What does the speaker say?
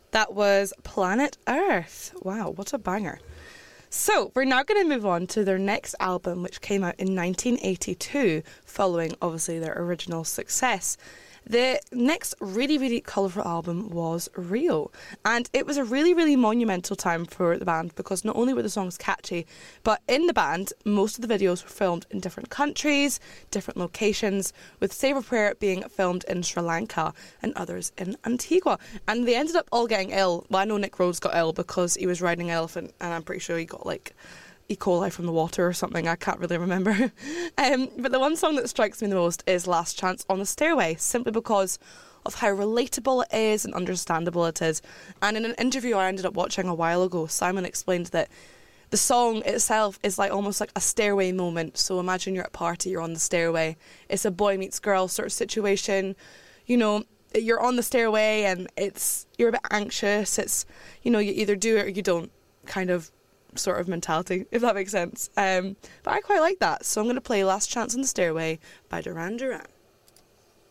That was Planet Earth. Wow, what a banger. So, we're now going to move on to their next album, which came out in 1982, following, obviously, their original success. The next really, really colourful album was Rio. And it was a really, really monumental time for the band because not only were the songs catchy, but in the band, most of the videos were filmed in different countries, different locations, with Save a Prayer being filmed in Sri Lanka and others in Antigua. And they ended up all getting ill. Well, I know Nick Rhodes got ill because he was riding an elephant, and I'm pretty sure he got, E. coli from the water or something. I can't really remember. But the one song that strikes me the most is Last Chance on the Stairway, simply because of how relatable it is and understandable it is. And in an interview I ended up watching a while ago, Simon explained that the song itself is almost like a stairway moment. So imagine you're at a party, you're on the stairway. It's a boy meets girl sort of situation. You know, you're on the stairway and you're a bit anxious. It's, you either do it or you don't kind of sort of mentality, if that makes sense. But I quite like that. So I'm going to play Last Chance on the Stairway by Duran Duran.